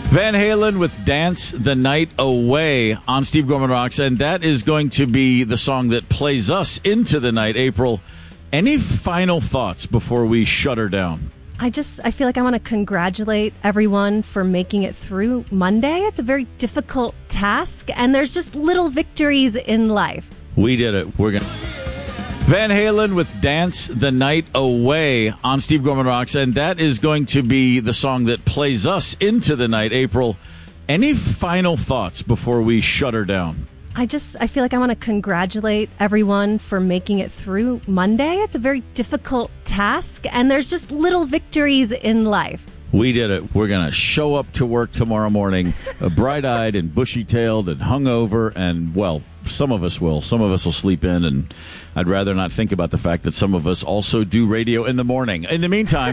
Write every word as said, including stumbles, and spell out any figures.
Van Halen with Dance the Night Away on Steve Gorman Rocks, and that is going to be the song that plays us into the night. April, any final thoughts before we shut her down? I just, I feel like I want to congratulate everyone for making it through Monday. It's a very difficult task, and there's just little victories in life. We did it. We're going to... Van Halen with Dance the Night Away on Steve Gorman Rocks, and that is going to be the song that plays us into the night. April, any final thoughts before we shut her down? I just, I feel like I want to congratulate everyone for making it through Monday. It's a very difficult task, and there's just little victories in life. We did it. We're going to show up to work tomorrow morning, uh, bright-eyed and bushy-tailed and hungover, and, well, some of us will. Some of us will sleep in, and I'd rather not think about the fact that some of us also do radio in the morning. In the meantime,